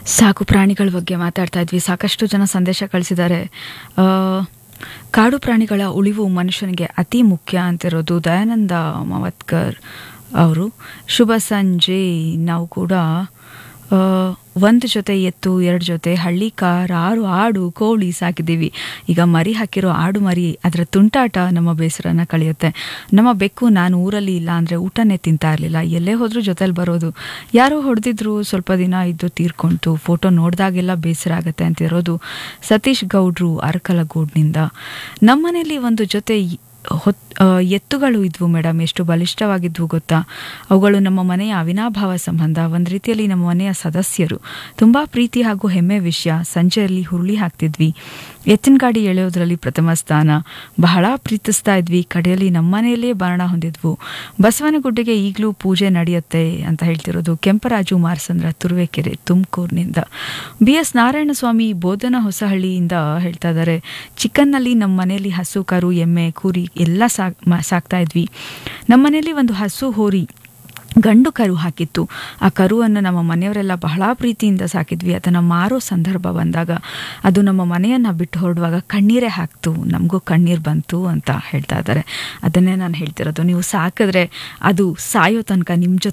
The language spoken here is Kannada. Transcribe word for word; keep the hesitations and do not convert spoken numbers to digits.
ಸಾಕು ಪ್ರಾಣಿಗಳ ಬಗ್ಗೆ ಮಾತಾಡ್ತಾ ಇದ್ವಿ. ಸಾಕಷ್ಟು ಜನ ಸಂದೇಶ ಕಳಿಸಿದ್ದಾರೆ. ಕಾಡು ಪ್ರಾಣಿಗಳ ಉಳಿವು ಮನುಷ್ಯನಿಗೆ ಅತಿ ಮುಖ್ಯ ಅಂತಿರೋದು ದಯಾನಂದ ಮವತ್ಕರ್ ಅವರು. ಶುಭ ಸಂಜೆ. ನಾವು ಕೂಡ ಒಂದು ಜೊತೆ ಎತ್ತು, ಎರಡು ಜೊತೆ ಹಳ್ಳಿ ಕಾರ್, ಆರು ಆಡು, ಕೋಳಿ ಸಾಕಿದ್ದೀವಿ. ಈಗ ಮರಿ ಹಾಕಿರೋ ಆಡು ಮರಿ ಅದರ ತುಂಟಾಟ ನಮ್ಮ ಬೇಸರನ ಕಳೆಯುತ್ತೆ. ನಮ್ಮ ಬೆಕ್ಕು ನಾನು ಊರಲ್ಲಿ ಇಲ್ಲ ಅಂದರೆ ಊಟನೇ ತಿಂತಾ ಇರಲಿಲ್ಲ, ಎಲ್ಲೇ ಹೋದರೂ ಜೊತೆಲಿ ಬರೋದು. ಯಾರೋ ಹೊಡೆದಿದ್ರು, ಸ್ವಲ್ಪ ದಿನ ಇದ್ದು ತೀರ್ಕೊಂತು, ಫೋಟೋ ನೋಡಿದಾಗೆಲ್ಲ ಬೇಸರ ಆಗುತ್ತೆ ಅಂತಿರೋದು ಸತೀಶ್ ಗೌಡ್ರು ಅರಕಲಗೂಡ್ನಿಂದ. ನಮ್ಮನೇಲಿ ಒಂದು ಜೊತೆ ಹೊತ್ ಎತ್ತುಗಳು ಇದ್ವು ಮೇಡಮ್. ಎಷ್ಟು ಬಲಿಷ್ಠವಾಗಿದ್ವು ಗೊತ್ತಾ. ಅವುಗಳು ನಮ್ಮ ಮನೆಯ ಅವಿನಾಭಾವ ಸಂಬಂಧ, ಒಂದು ರೀತಿಯಲ್ಲಿ ನಮ್ಮ ಮನೆಯ ಸದಸ್ಯರು. ತುಂಬ ಪ್ರೀತಿ ಹಾಗೂ ಹೆಮ್ಮೆ ವಿಷಯ. ಸಂಜೆಯಲ್ಲಿ ಹುರುಳಿ ಹಾಕ್ತಿದ್ವಿ, ಎತ್ತಿನ ಗಾಡಿ ಎಳೆಯೋದ್ರಲ್ಲಿ ಪ್ರಥಮ ಸ್ಥಾನ. ಬಹಳ ಪ್ರೀತಿಸ್ತಾ ಇದ್ವಿ. ಕಡೆಯಲ್ಲಿ ನಮ್ಮ ಮನೆಯಲ್ಲೇ ಮರಣ ಹೊಂದಿದ್ವು. ಬಸವನಗುಡ್ಡೆಗೆ ಈಗಲೂ ಪೂಜೆ ನಡೆಯುತ್ತೆ ಅಂತ ಹೇಳ್ತಿರೋದು ಕೆಂಪರಾಜು ಮಾರ್ಸಂದ್ರ ತುರುವೇಕೆರೆ ತುಮಕೂರಿನಿಂದ. ಬಿ ಎಸ್ ನಾರಾಯಣಸ್ವಾಮಿ ಬೋಧನ ಹೊಸಹಳ್ಳಿಯಿಂದ ಹೇಳ್ತಾ ಇದ್ದಾರೆ, ಚಿಕ್ಕನ್ನಲ್ಲಿ ನಮ್ಮ ಮನೆಯಲ್ಲಿ ಹಸು, ಕರು, ಎಮ್ಮೆ, ಕುರಿ ಎಲ್ಲ ಸಾಕ್ ಸಾಕ್ತಾ ಇದ್ವಿ. ನಮ್ಮ ಮನೆಯಲ್ಲಿ ಒಂದು ಹಸು ಹೋರಿ ಗಂಡು ಕರು ಹಾಕಿತ್ತು. ಆ ಕರುವನ್ನು ನಮ್ಮ ಮನೆಯವರೆಲ್ಲ ಬಹಳ ಪ್ರೀತಿಯಿಂದ ಸಾಕಿದ್ವಿ. ಅದನ್ನು ಮಾರೋ ಸಂದರ್ಭ ಬಂದಾಗ ಅದು ನಮ್ಮ ಮನೆಯನ್ನು ಬಿಟ್ಟು ಹೊರಡುವಾಗ ಕಣ್ಣೀರೇ ಹಾಕ್ತು, ನಮಗೂ ಕಣ್ಣೀರು ಬಂತು ಅಂತ ಹೇಳ್ತಾ ಇದ್ದಾರೆ. ಅದನ್ನೇ ನಾನು ಹೇಳ್ತಿರೋದು, ನೀವು ಸಾಕಿದ್ರೆ ಅದು ಸಾಯೋ ತನಕ ನಿಮ್ಮ ಜೊತೆ